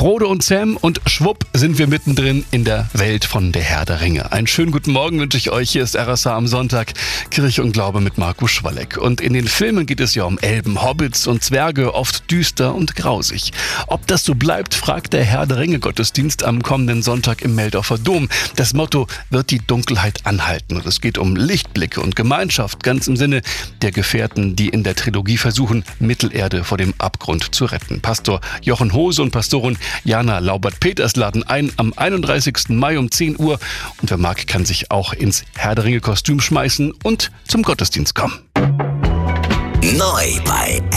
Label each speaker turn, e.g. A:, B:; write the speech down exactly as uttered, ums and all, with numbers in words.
A: Frodo und Sam und schwupp sind wir mittendrin in der Welt von Der Herr der Ringe. Einen schönen guten Morgen wünsche ich euch. Hier ist R S A am Sonntag, Kirche und Glaube mit Markus Schwalleck. Und in den Filmen geht es ja um Elben, Hobbits und Zwerge, oft düster und grausig. Ob das so bleibt, fragt der Herr der Ringe Gottesdienst am kommenden Sonntag im Meldorfer Dom. Das Motto: wird die Dunkelheit anhalten. Und es geht um Lichtblicke und Gemeinschaft, ganz im Sinne der Gefährten, die in der Trilogie versuchen, Mittelerde vor dem Abgrund zu retten. Pastor Jochen Hose und Pastorin Jana Laubert-Peters laden ein am einunddreißigsten Mai um zehn Uhr. Und wer mag, kann sich auch ins Herr der Ringe Kostüm schmeißen und zum Gottesdienst kommen.
B: Neu bei